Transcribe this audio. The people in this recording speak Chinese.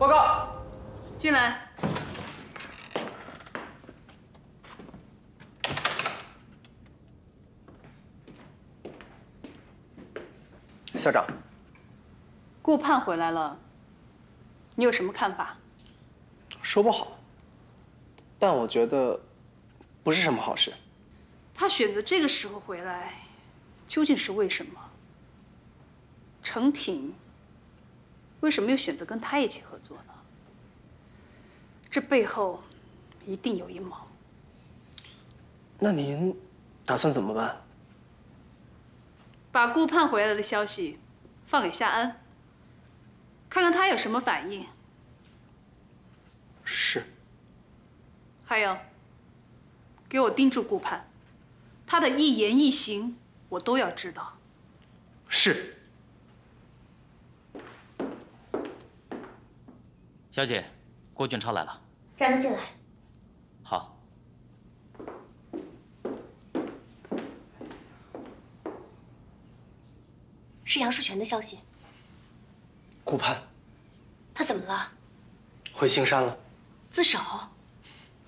报告。 进来。 校长， 顾盼回来了，你有什么看法？ 说不好，但我觉得不是什么好事。 他选择这个时候回来，究竟是为什么？程挺为什么又选择跟他一起合作呢？这背后一定有阴谋。 那您打算怎么办？ 把顾盼回来的消息放给夏安，看看他有什么反应。 是。 还有，给我盯住顾盼，他的一言一行我都要知道。 是。 小姐，郭俊超来了， 让他进来。 好。 是杨树全的消息。 顾盼， 他怎么了？ 回青山了。 自首？